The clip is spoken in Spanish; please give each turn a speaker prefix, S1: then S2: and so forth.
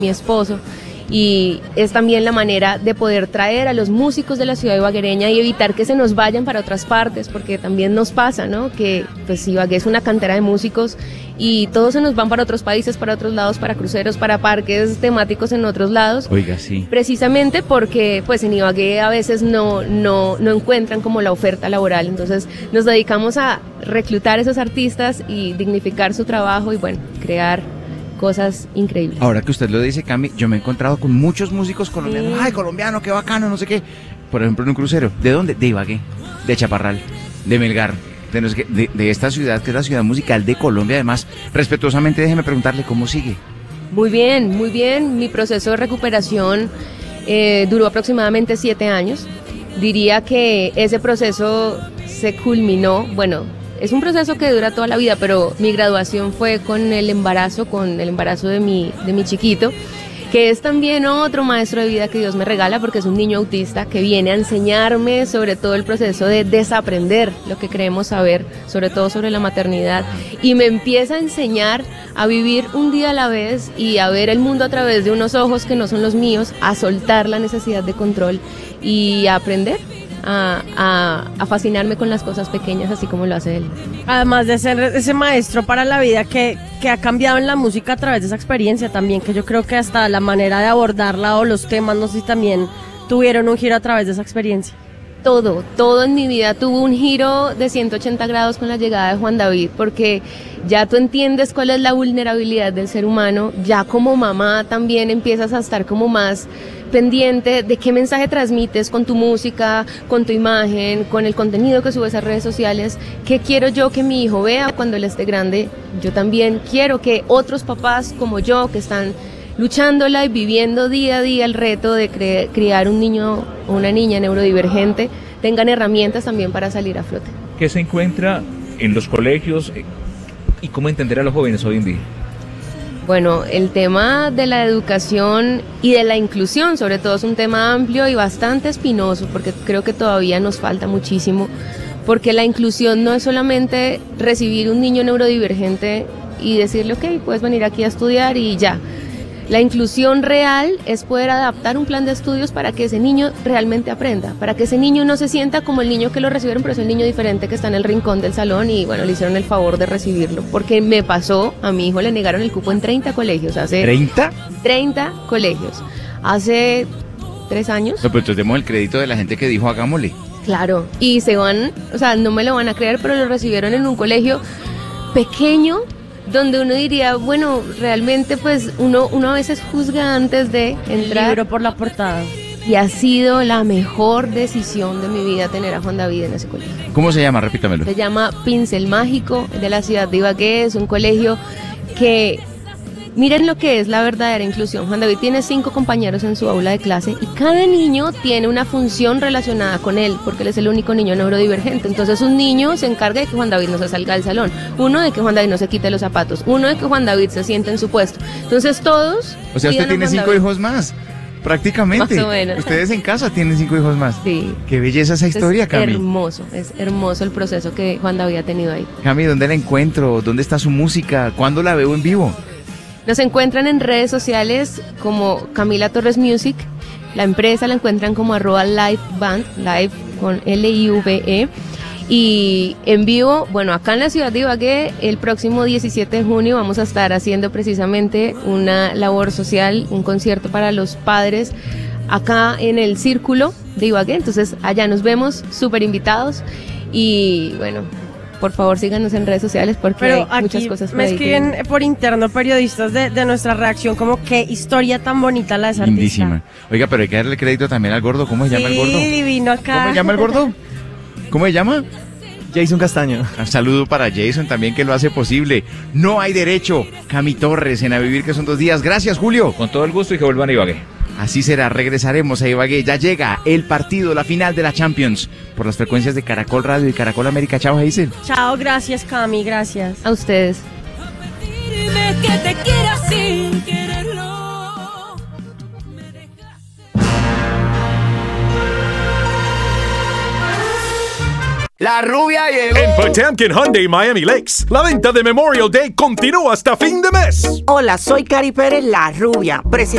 S1: mi esposo, y es también la manera de poder traer a los músicos de la ciudad ibaguereña y evitar que se nos vayan para otras partes, porque también nos pasa, ¿no? Que pues Ibagué es una cantera de músicos y todos se nos van para otros países, para otros lados, para cruceros, para parques temáticos en otros lados.
S2: Oiga, sí.
S1: Precisamente porque pues en Ibagué a veces no encuentran como la oferta laboral, entonces nos dedicamos a reclutar a esos artistas y dignificar su trabajo y bueno, crear cosas increíbles.
S2: Ahora que usted lo dice, Cami, yo me he encontrado con muchos músicos colombianos. Ay, colombiano, qué bacano, no sé qué. Por ejemplo, en un crucero. ¿De dónde? De Ibagué, de Chaparral, de Melgar, de, no sé qué, de esta ciudad que es la ciudad musical de Colombia. Además, respetuosamente, déjeme preguntarle cómo sigue.
S1: Muy bien, muy bien. Mi proceso de recuperación duró aproximadamente 7 años. Diría que ese proceso se culminó, bueno, es un proceso que dura toda la vida, pero mi graduación fue con el embarazo de mi chiquito, que es también otro maestro de vida que Dios me regala, porque es un niño autista que viene a enseñarme sobre todo el proceso de desaprender lo que creemos saber, sobre todo sobre la maternidad, y me empieza a enseñar a vivir un día a la vez y a ver el mundo a través de unos ojos que no son los míos, a soltar la necesidad de control y a aprender. A fascinarme con las cosas pequeñas, así como lo hace él.
S3: Además de ser ese maestro para la vida que ha cambiado en la música a través de esa experiencia también, que yo creo que hasta la manera de abordarla o los temas, no sé si también tuvieron un giro a través de esa experiencia.
S1: Todo en mi vida tuvo un giro de 180 grados con la llegada de Juan David, porque ya tú entiendes cuál es la vulnerabilidad del ser humano, ya como mamá también empiezas a estar como más pendiente de qué mensaje transmites con tu música, con tu imagen, con el contenido que subes a redes sociales, qué quiero yo que mi hijo vea cuando él esté grande. Yo también quiero que otros papás como yo, que están luchándola y viviendo día a día el reto de criar un niño o una niña neurodivergente, tengan herramientas también para salir a flote.
S4: ¿Qué se encuentra en los colegios y cómo entender a los jóvenes hoy en día?
S1: Bueno, el tema de la educación y de la inclusión, sobre todo, es un tema amplio y bastante espinoso, porque creo que todavía nos falta muchísimo, porque la inclusión no es solamente recibir un niño neurodivergente y decirle, ok, puedes venir aquí a estudiar y ya. La inclusión real es poder adaptar un plan de estudios para que ese niño realmente aprenda, para que ese niño no se sienta como el niño que lo recibieron, pero es el niño diferente que está en el rincón del salón y bueno, le hicieron el favor de recibirlo. Porque me pasó, a mi hijo le negaron el cupo en 30 colegios.
S2: ¿30?
S1: 30 colegios. Hace 3 años.
S2: No, pero entonces demos el crédito de la gente que dijo hagámosle.
S1: Claro, y se van, o sea, no me lo van a creer, pero lo recibieron en un colegio pequeño, donde uno diría, bueno, realmente pues uno a veces juzga antes de entrar.
S3: El libro por la portada.
S1: Y ha sido la mejor decisión de mi vida tener a Juan David en ese colegio.
S2: ¿Cómo se llama? Repítamelo.
S1: Se llama Pincel Mágico, de la ciudad de Ibagué. Es un colegio que, miren lo que es la verdadera inclusión. Juan David tiene 5 compañeros en su aula de clase y cada niño tiene una función relacionada con él, porque él es el único niño neurodivergente. Entonces un niño se encarga de que Juan David no se salga del salón, uno de que Juan David no se quite los zapatos, uno de que Juan David se siente en su puesto. Entonces todos...
S2: O sea, usted tiene 5 hijos más, prácticamente.
S1: Más o menos.
S2: Ustedes en casa tienen 5 hijos más.
S1: Sí.
S2: Qué belleza esa historia, Cami.
S1: Es hermoso el proceso que Juan David ha tenido ahí.
S2: Cami, ¿dónde la encuentro? ¿Dónde está su música? ¿Cuándo la veo en vivo?
S1: Nos encuentran en redes sociales como Camila Torres Music. La empresa la encuentran como @liveband, live con Live. Y en vivo, bueno, acá en la ciudad de Ibagué, el próximo 17 de junio vamos a estar haciendo precisamente una labor social, un concierto para los padres, acá en el Círculo de Ibagué. Entonces allá nos vemos, súper invitados. Y bueno, por favor síganos en redes sociales porque hay muchas cosas.
S3: Me escriben por interno periodistas de nuestra reacción como qué historia tan bonita la de esa artista.
S2: Lindísima. Oiga, pero hay que darle crédito también al gordo. ¿Cómo se llama el gordo?
S3: Sí, divino acá.
S2: ¿Cómo se llama el gordo? ¿Cómo se llama?
S5: Jason Castaño.
S2: Un saludo para Jason también, que lo hace posible. No hay derecho. Cami Torres en A Vivir, que son 2 días. Gracias, Julio.
S4: Con todo el gusto y que vuelvan a Ibagué.
S2: Así será, regresaremos a Ibagué. Ya llega el partido, la final de la Champions, por las frecuencias de Caracol Radio y Caracol América. Chao, Hazel.
S3: Chao, gracias, Cami, gracias.
S1: A ustedes.
S6: Dime que te quiero sin quererlo.
S5: La rubia llegó.
S7: En Potemkin Hyundai Miami Lakes, la venta de Memorial Day continúa hasta fin de mes.
S8: Hola, soy Cari Pérez, la rubia,